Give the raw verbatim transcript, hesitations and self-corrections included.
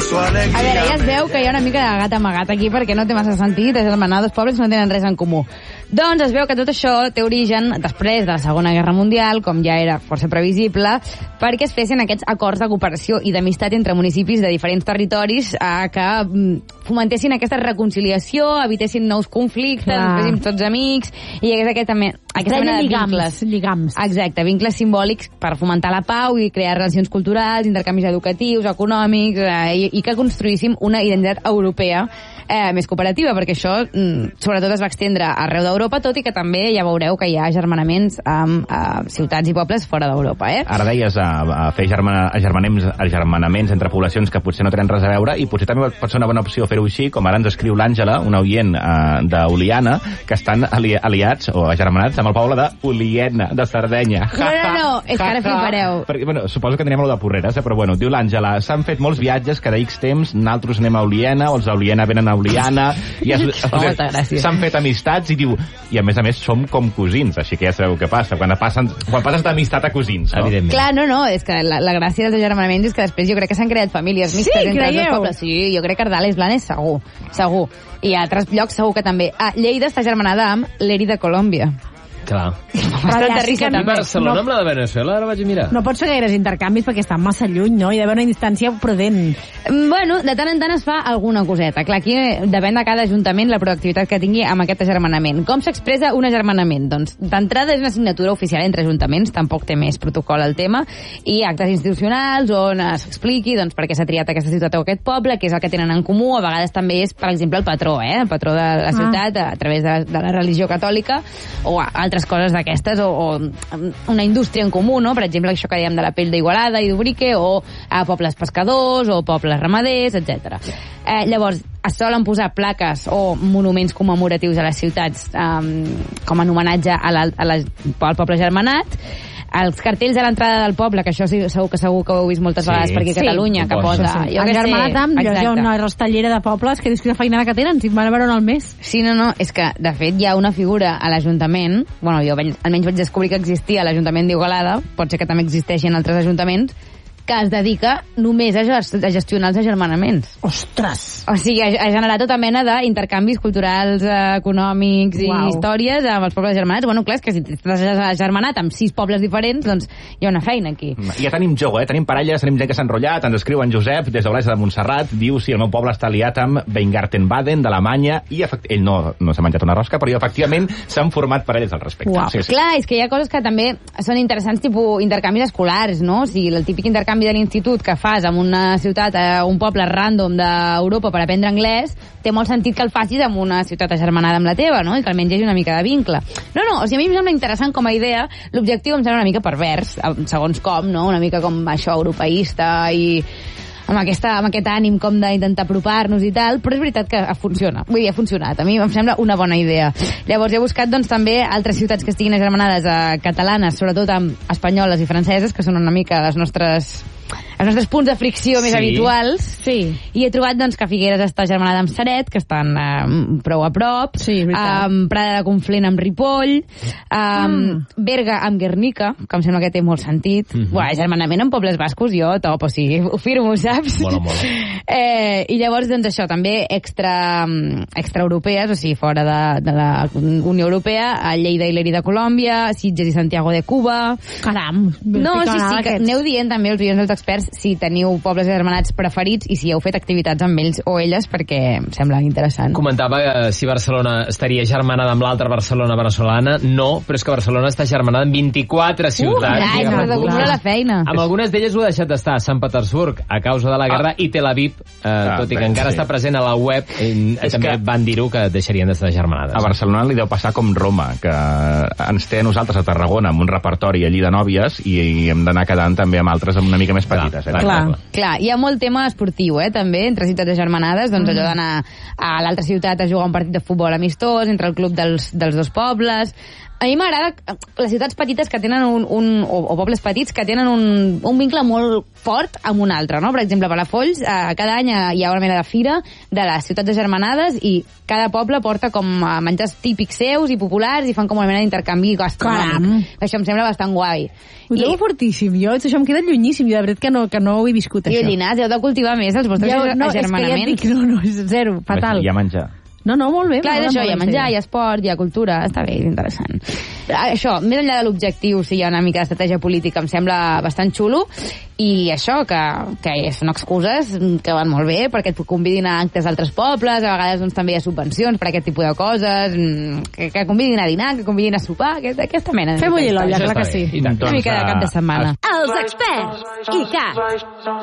su alegría. A veure, ja es veu que hi ha una mica de gat amagat aquí perquè no té massa sentit, agermanar dos pobles no tenen res en comú. Doncs es veu que tot això té origen després de la Segona Guerra Mundial, com ja era força previsible, perquè es fessin aquests acords de cooperació i d'amistat entre municipis de diferents territoris eh, que fomentessin aquesta reconciliació, evitessin nous conflictes, ens féssim tots amics, i hi hagués aquest, també, aquesta mena de vincles. Lligams. Exacte, vincles simbòlics per fomentar la pau i crear relacions culturals, intercanvis educatius, econòmics, eh, i, i que construíssim una identitat europea eh, més cooperativa, perquè això mm, sobretot es va extendre arreu d'Europa, tot i que també ja veureu que hi ha agermanaments amb eh, ciutats i pobles fora d'Europa. Eh? Ara deies a, a fer germana, agermanaments, agermanaments entre poblacions que potser no tenen res a veure, i potser també pot ser una bona opció fer-ho així, com ara ens escriu l'Àngela, una oient eh, d'Oliana, que estan ali aliats o agermanats amb el poble d'Oliena, de Sardenya. No, no, no, és que ara flipareu. Perquè, bueno, suposo que anirem a lo de Porreres, eh? Però bueno, diu l'Àngela, s'han fet molts viatges cada X temps, nosaltres anem a Oliena, o els d'Oliena venen a Oliana, i s'han fet amistats, i diu, i a més a més som com cosins, així que ja sabeu què passa, quan, passen, quan passes d'amistat a cosins, no? Evidentment. Clar, no, no, és que la, la gràcia dels agermanaments és que després jo crec que s'han creat famílies mixtes Sí, entre els creieu? dos pobles. Sí, jo crec que Ardales Blanes segur, segur. I a altres llocs segur que també. Ah, Lleida està germanada amb l'Eri de Colòmbia. Clar. Bastanta risa I també. Barcelona No. amb la de Venezuela, ara vaig a mirar. No pot ser gaires intercanvis perquè estan massa lluny, no? Hi ha d'haver una distància prudent. Bueno, de tant en tant es fa alguna coseta. Clar, aquí depèn de cada ajuntament la proactivitat que tingui amb aquest agermanament. Com s'expressa un agermanament? Doncs d'entrada és una signatura oficial entre ajuntaments, tampoc té més protocol al tema, i actes institucionals on s'expliqui doncs, per què s'ha triat aquesta ciutat o aquest poble, què és el que tenen en comú. A vegades també és, per exemple, el patró, eh? el patró de la ciutat a través de, de la religió catòlica, o altres coses d'aquestes, o, o una indústria en comú, no? Per exemple, això que dèiem de la pell d'Igualada i d'Ubrique, o a pobles pescadors, o pobles ramaders, etcètera. Eh, llavors, es solen posar plaques o monuments commemoratius a les ciutats um, com a homenatge a la, a la, al poble germanat. Els cartells a l'entrada del poble, que això sí, segur que segur que ho heu vist moltes Sí. vegades per aquí a Sí. Catalunya, que Suposo, posa... Sí. Jo El què sé, germanat amb jo, exacte. jo una rostellera de pobles que dius que feinada que tenen, si van a veure un al mes. Sí, no, no, és que, de fet, hi ha una figura a l'Ajuntament, bueno, jo vaig, almenys vaig descobrir que existia a l'Ajuntament d'Igualada, pot ser que també existeixi en altres ajuntaments, que es dedica només a, gest a gestionar els agermanaments. Ostres! O sigui, a, a generar tota mena d'intercanvis culturals, eh, econòmics i Uau. històries amb els pobles germanats. Bueno, clar, és que si estàs agermanat amb sis pobles diferents, doncs hi ha una feina aquí. Ja tenim joc, eh? Tenim parelles, tenim gent que s'ha enrotllat, ens escriu en Josep, des d'Olesa de Montserrat, diu si sí, el meu poble està aliat amb Weingarten-Baden, d'Alemanya, i ell no, no s'ha menjat una rosca, però efectivament s'han format parelles al respecte. Uau. Sí, sí. Clar, és que hi ha coses que també són interessants, tipus intercanvis escolars, no? O sigui, el típic intercanvi de l'institut que fas amb una ciutat, eh, un poble random d'Europa per aprendre anglès, té molt sentit que el facis amb una ciutat agermanada amb la teva, no? I que almenys hi hagi una mica de vincle. No, no, o sigui, a mi em sembla interessant com a idea, l'objectiu em sembla una mica pervers, segons com, no? Una mica com això, europeista i amb, aquesta, amb aquest ànim com d'intentar apropar-nos i tal, però és veritat que funciona. Vull dir, ha funcionat. A mi em sembla una bona idea. Llavors he buscat doncs, també altres ciutats que estiguin agermanades a catalanes, sobretot amb espanyoles i franceses, que són una mica les nostres els nostres punts de fricció més Sí. habituals. Sí. I he trobat doncs, que Figueres està germanada amb Ceret, que estan eh, prou a prop, Sí, és veritat. um, Prada de Conflent amb Ripoll, um, Mm. Berga amb Guernica, que em sembla que té molt sentit. Mhm. Buah, germanament amb pobles bascos, jo top, o sigui, ho firmo, saps? Mola, mola. Eh, I llavors, doncs això, també extra, extraeuropees, o sigui, fora de, de la Unió Europea, a Lleida i l'Eri de Colòmbia, Sitges i Santiago de Cuba. Caram! No, sí, sí, que aneu dient també els oients dels experts si teniu pobles germanats preferits i si heu fet activitats amb ells o elles, perquè em sembla interessant. Comentava eh, si Barcelona estaria germanada amb l'altra Barcelona venezolana. No, però és que Barcelona està germanada amb vint-i-quatre ciutats. Ai, diguem-ne. però d'acumular la feina. Amb algunes d'elles ho ha deixat d'estar. Sant Petersburg, a causa de la guerra, Ah. i Tel Aviv, eh, Ah, tot i que bé, encara sí. està present a la web, eh, És també que- van dir-ho que deixarien d'estar germanades. A Barcelona li deu passar com Roma, que ens té a nosaltres a Tarragona amb un repertori allí de nòvies i, i hem d'anar quedant també amb altres amb una mica més petites. Eh? Clar, Clar. clar. Clar, hi ha molt tema esportiu, eh, també, entre ciutats agermanades, doncs allò d'anar a l'altra ciutat a jugar un partit de futbol amistós, entre el club dels, dels dos pobles, A mi m'agrada les ciutats petites que tenen un, un o, o pobles petits que tenen un, un vincle molt fort amb un altre, no? Per exemple, a Palafolls, eh, cada any hi ha una mena de fira de les ciutats agermanades i cada poble porta com menjars típics seus i populars i fan com una mena d'intercanvi gastronòmic. Això em sembla bastant guai. Ho trobo fortíssim, jo, això em queda llunyíssim, jo de veritat que no, que no ho he viscut, I això. I Llinars, heu de cultivar més els vostres ja, no, agermanaments. És que ja et dic, no, no, és zero, fatal. Hi ha menjar. No, no, molt bé. Clar, és això, hi ha menjar, hi ha esport, hi ha cultura, està bé, és interessant. Això, més enllà de l'objectiu, si hi ha una mica d'estratègia política, em sembla bastant xulo, i això, que, que són excuses que van molt bé, perquè et convidin a actes d'altres pobles, a vegades doncs, també hi ha subvencions per aquest tipus de coses, que, que convidin a dinar, que convidin a sopar, aquesta, aquesta mena. Fem bullir l'olla, clar que sí. Una mica de cap de setmana. Els experts, I Cat.